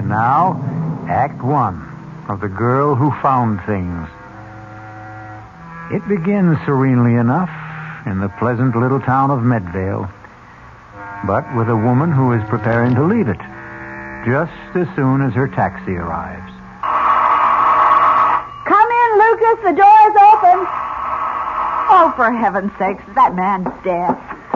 Now, Act 1 of The Girl Who Found Things. It begins serenely enough in the pleasant little town of Medvale, but with a woman who is preparing to leave it just as soon as her taxi arrives. Come in, Lucas. The door is open. Oh, for heaven's sakes, that man's dead.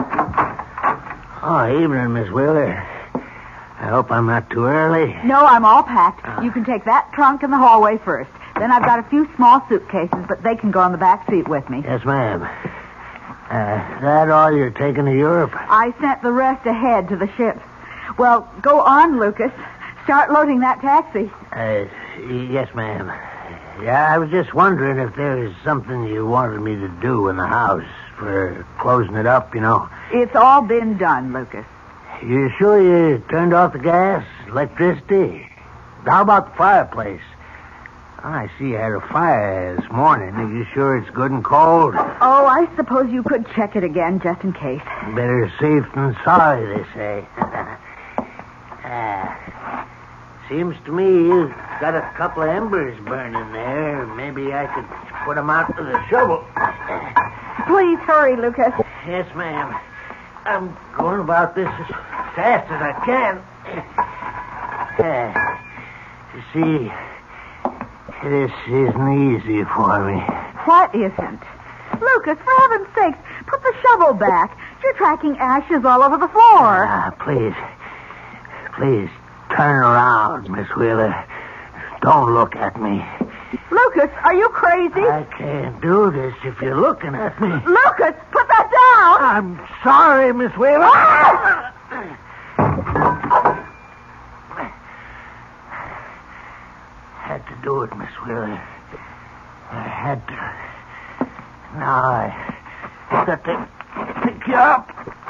Oh, evening, Miss Wheeler. I hope I'm not too early. No, I'm all packed. You can take that trunk in the hallway first. Then I've got a few small suitcases, but they can go on the back seat with me. Yes, ma'am. That all you're taking to Europe? I sent the rest ahead to the ship. Well, go on, Lucas. Start loading that taxi. Yes, ma'am. Yeah, I was just wondering if there was something you wanted me to do in the house for closing it up, you know. It's all been done, Lucas. You sure you turned off the gas, electricity? How about the fireplace? Oh, I see you had a fire this morning. Are you sure it's good and cold? Oh, I suppose you could check it again just in case. Better safe than sorry, they say. Seems to me you've got a couple of embers burning there. Maybe I could put them out with a shovel. Please hurry, Lucas. Yes, ma'am. I'm going about this as fast as I can. You see, this isn't easy for me. What isn't? Lucas, for heaven's sakes, put the shovel back. You're tracking ashes all over the floor. Please, turn around, Miss Wheeler. Don't look at me. Lucas, are you crazy? I can't do this if you're looking at me. Lucas, put that down! I'm sorry, Miss Wheeler. Had to do it, Miss Wheeler. I had to. Now I've got to pick you up.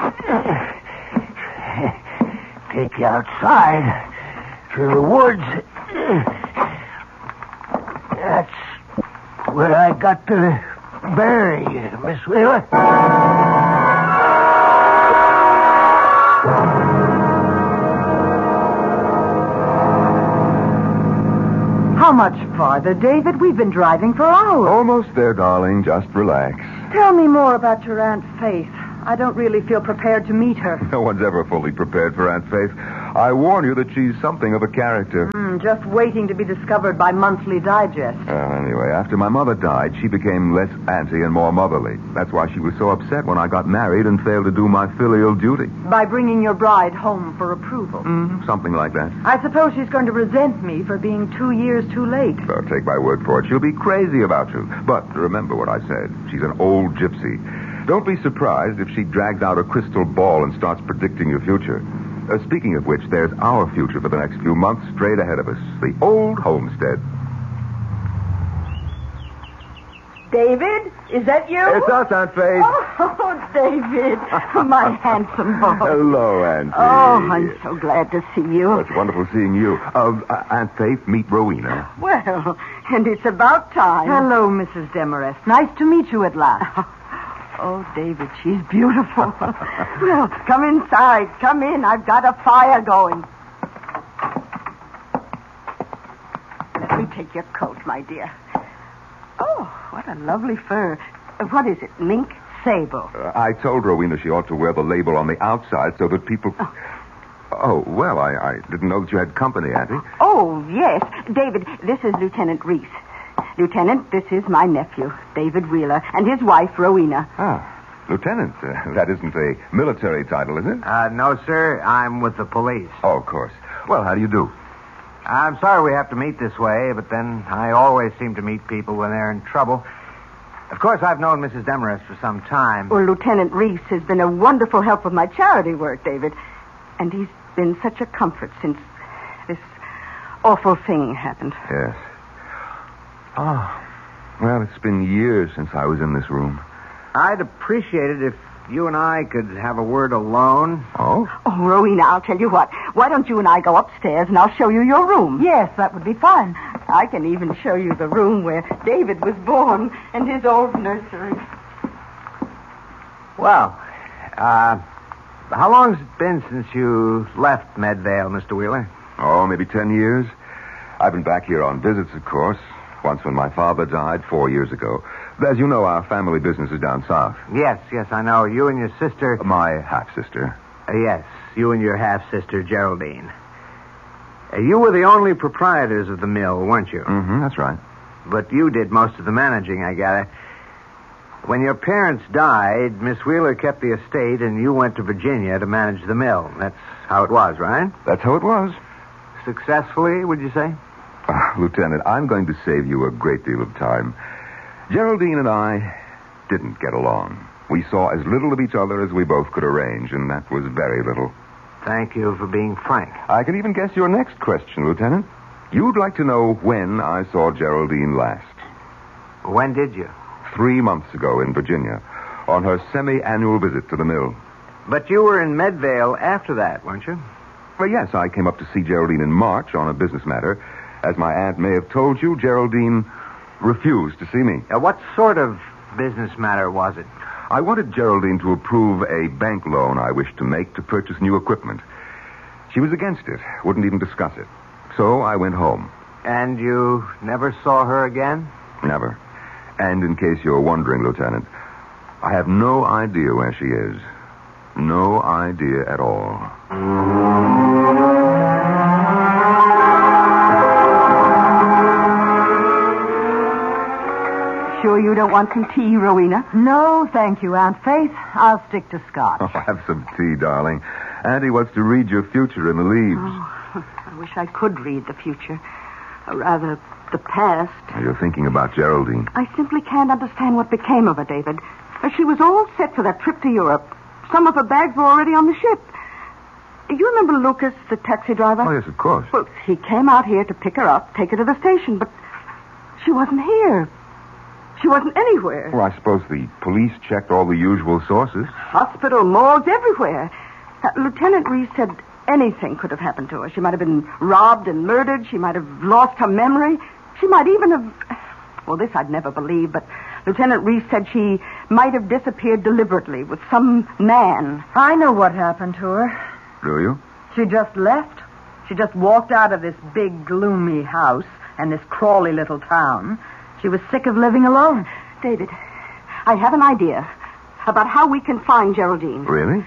Take you outside to the woods. That's where I got to bury you, Miss Wheeler. How much farther, David? We've been driving for hours. Almost there, darling. Just relax. Tell me more about your Aunt Faith. I don't really feel prepared to meet her. No one's ever fully prepared for Aunt Faith. I warn you that she's something of a character. Just waiting to be discovered by Monthly Digest. Anyway, after my mother died, she became less auntie and more motherly. That's why she was so upset when I got married and failed to do my filial duty. By bringing your bride home for approval. Something like that. I suppose she's going to resent me for being 2 years too late. So take my word for it. She'll be crazy about you. But remember what I said. She's an old gypsy. Don't be surprised if she drags out a crystal ball and starts predicting your future. Speaking of which, there's our future for the next few months straight ahead of us. The old homestead. David, is that you? It's us, Aunt Faith. Oh, David, my handsome boy. Hello, Auntie. Oh, I'm so glad to see you. It's wonderful seeing you. Aunt Faith, meet Rowena. Well, and it's about time. Hello, Mrs. Demarest. Nice to meet you at last. Oh, David, she's beautiful. Well, come inside. Come in. I've got a fire going. Let me take your coat, my dear. Oh, what a lovely fur. What is it, mink? Sable. I told Rowena she ought to wear the label on the outside so that people... Oh, well, I didn't know that you had company, Auntie. Oh, yes. David, this is Lieutenant Reese. Lieutenant, this is my nephew, David Wheeler, and his wife, Rowena. Ah, Lieutenant. That isn't a military title, is it? No, sir. I'm with the police. Oh, of course. Well, how do you do? I'm sorry we have to meet this way, but then I always seem to meet people when they're in trouble. Of course, I've known Mrs. Demarest for some time. Well, Lieutenant Reese has been a wonderful help with my charity work, David. And he's been such a comfort since this awful thing happened. Yes. Oh, well, it's been years since I was in this room. I'd appreciate it if you and I could have a word alone. Oh? Oh, Rowena, I'll tell you what. Why don't you and I go upstairs and I'll show you your room? Yes, that would be fine. I can even show you the room where David was born and his old nursery. Well, how long's it been since you left Medvale, Mr. Wheeler? Oh, maybe 10 years. I've been back here on visits, of course. Once when my father died 4 years ago. As you know, our family business is down south. Yes, I know. You and your sister... My half-sister. Yes, you and your half-sister, Geraldine. You were the only proprietors of the mill, weren't you? Mm-hmm, that's right. But you did most of the managing, I gather. When your parents died, Miss Wheeler kept the estate, and you went to Virginia to manage the mill. That's how it was, right? That's how it was. Successfully, would you say? Lieutenant, I'm going to save you a great deal of time. Geraldine and I didn't get along. We saw as little of each other as we both could arrange, and that was very little. Thank you for being frank. I can even guess your next question, Lieutenant. You'd like to know when I saw Geraldine last. When did you? 3 months ago in Virginia, on her semi-annual visit to the mill. But you were in Medvale after that, weren't you? Well, yes, I came up to see Geraldine in March on a business matter. As my aunt may have told you, Geraldine refused to see me. What sort of business matter was it? I wanted Geraldine to approve a bank loan I wished to make to purchase new equipment. She was against it, wouldn't even discuss it. So I went home. And you never saw her again? Never. And in case you're wondering, Lieutenant, I have no idea where she is. No idea at all. Sure you don't want some tea, Rowena? No, thank you, Aunt Faith. I'll stick to scotch. Oh, have some tea, darling. Auntie wants to read your future in the leaves. Oh, I wish I could read the future. Or rather, the past. You're thinking about Geraldine. I simply can't understand what became of her, David. She was all set for that trip to Europe. Some of her bags were already on the ship. You remember Lucas, the taxi driver? Oh, yes, of course. Well, he came out here to pick her up, take her to the station, but she wasn't here. She wasn't anywhere. Well, I suppose the police checked all the usual sources. Hospital, morgues, everywhere. Lieutenant Reese said anything could have happened to her. She might have been robbed and murdered. She might have lost her memory. She might even have... Well, this I'd never believe, but Lieutenant Reese said she might have disappeared deliberately with some man. I know what happened to her. Do you? She just left. She just walked out of this big, gloomy house and this crawly little town. She was sick of living alone. David, I have an idea about how we can find Geraldine. Really?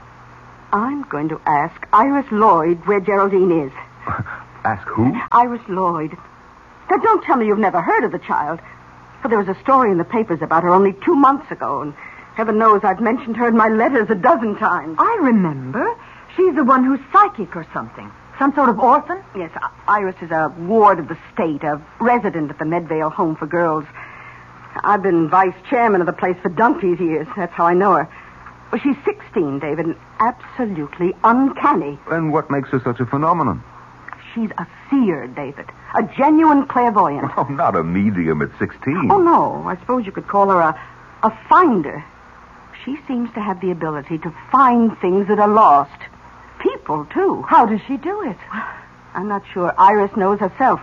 I'm going to ask Iris Lloyd where Geraldine is. Ask who? Iris Lloyd. Now, don't tell me you've never heard of the child. For there was a story in the papers about her only 2 months ago, and heaven knows I've mentioned her in my letters a dozen times. I remember. She's the one who's psychic or something. Some sort of orphan? Yes, Iris is a ward of the state, a resident at the Medvale Home for Girls. I've been vice chairman of the place for donkey's years. That's how I know her. Well, she's 16, David, and absolutely uncanny. And what makes her such a phenomenon? She's a seer, David. A genuine clairvoyant. Oh, not a medium at 16. Oh, no. I suppose you could call her a finder. She seems to have the ability to find things that are lost. People, too. How does she do it? I'm not sure Iris knows herself.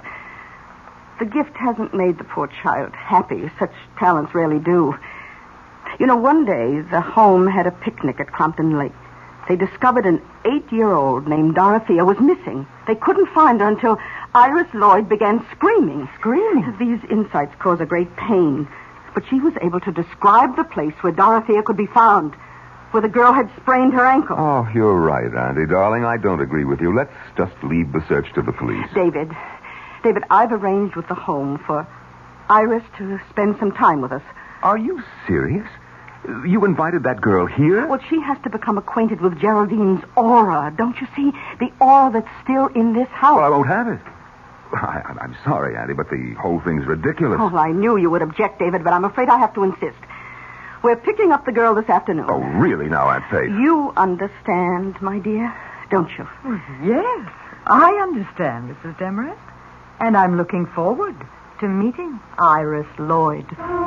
The gift hasn't made the poor child happy. Such talents rarely do. You know, one day, the home had a picnic at Crompton Lake. They discovered an 8-year-old named Dorothea was missing. They couldn't find her until Iris Lloyd began screaming. Screaming? These insights cause a great pain. But she was able to describe the place where Dorothea could be found, where the girl had sprained her ankle. Oh, you're right, Auntie, darling. I don't agree with you. Let's just leave the search to the police. David, I've arranged with the home for Iris to spend some time with us. Are you serious? You invited that girl here? Well, she has to become acquainted with Geraldine's aura. Don't you see? The aura that's still in this house. Well, I won't have it. I'm sorry, Auntie, but the whole thing's ridiculous. Oh, I knew you would object, David, but I'm afraid I have to insist. We're picking up the girl this afternoon. Oh, really now, Aunt Faith? You understand, my dear, don't you? Yes, I understand, Mrs. Demarest. And I'm looking forward to meeting Iris Lloyd.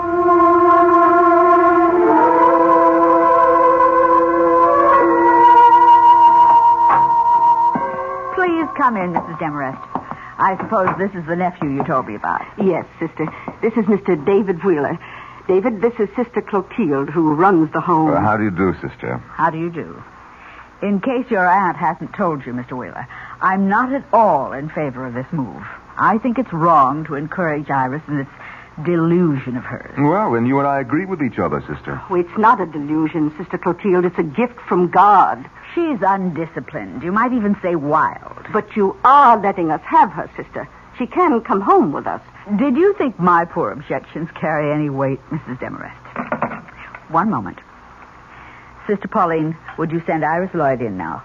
Please come in, Mrs. Demarest. I suppose this is the nephew you told me about. Yes, sister. This is Mr. David Wheeler. David, this is Sister Clotilde, who runs the home. How do you do, sister? How do you do? In case your aunt hasn't told you, Mr. Wheeler, I'm not at all in favor of this move. I think it's wrong to encourage Iris in this delusion of hers. Well, then you and I agree with each other, sister. Oh, it's not a delusion, Sister Clotilde. It's a gift from God. She's undisciplined. You might even say wild. But you are letting us have her, sister. She can come home with us. Did you think my poor objections carry any weight, Mrs. Demarest? One moment. Sister Pauline, would you send Iris Lloyd in now?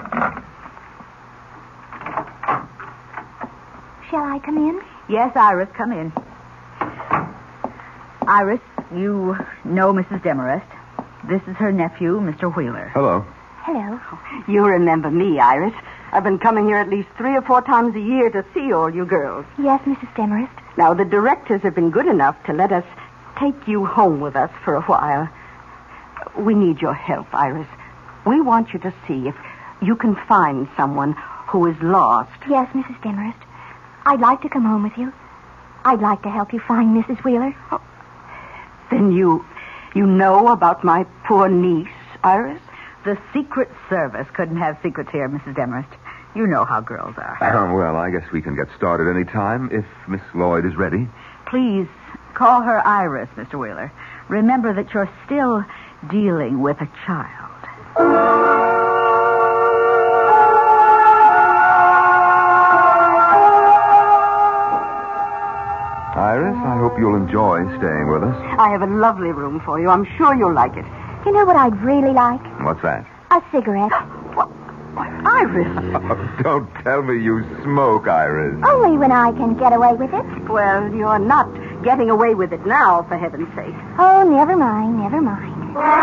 Shall I come in? Yes, Iris, come in. Iris, you know Mrs. Demarest. This is her nephew, Mr. Wheeler. Hello. Hello. You remember me, Iris. I've been coming here at least 3 or 4 times a year to see all you girls. Yes, Mrs. Demarest. Now, the directors have been good enough to let us take you home with us for a while. We need your help, Iris. We want you to see if you can find someone who is lost. Yes, Mrs. Demarest. I'd like to come home with you. I'd like to help you find Mrs. Wheeler. Oh. Then you know about my poor niece, Iris? The Secret Service couldn't have secrets here, Mrs. Demarest. You know how girls are. Well, I guess we can get started any time if Miss Lloyd is ready. Please call her Iris, Mr. Wheeler. Remember that you're still dealing with a child. Iris, I hope you'll enjoy staying with us. I have a lovely room for you. I'm sure you'll like it. You know what I'd really like? What's that? A cigarette. Why, Iris. Oh, don't tell me you smoke, Iris. Only when I can get away with it. Well, you're not getting away with it now, for heaven's sake. Oh, never mind, never mind.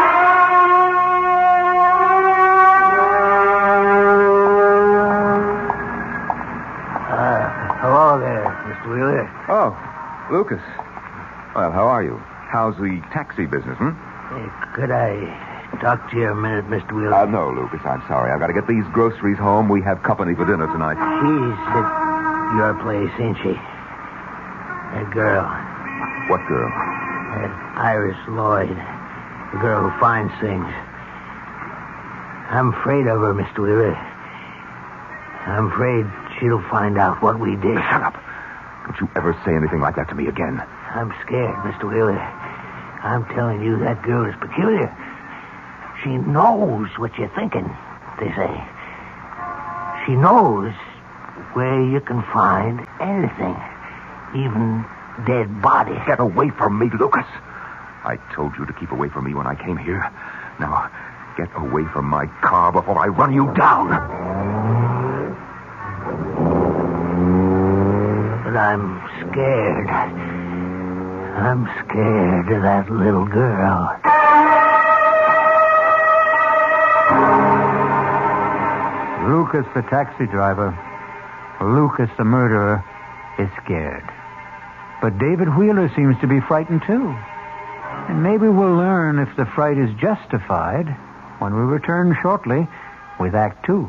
Hello there, Mr. Wheeler. Oh, Lucas. Well, how are you? How's the taxi business, Hey, could I talk to you a minute, Mr. Wheeler? No, Lucas, I'm sorry. I've got to get these groceries home. We have company for dinner tonight. She's at your place, ain't she? That girl. What girl? That Iris Lloyd. The girl who finds things. I'm afraid of her, Mr. Wheeler. I'm afraid she'll find out what we did. Shut up. Don't you ever say anything like that to me again. I'm scared, Mr. Wheeler. I'm telling you, that girl is peculiar. She knows what you're thinking, they say. She knows where you can find anything, even dead bodies. Get away from me, Lucas. I told you to keep away from me when I came here. Now, get away from my car before I run you down. But I'm scared. I'm scared of that little girl. Lucas, the taxi driver, Lucas, the murderer, is scared. But David Wheeler seems to be frightened, too. And maybe we'll learn if the fright is justified when we return shortly with Act 2.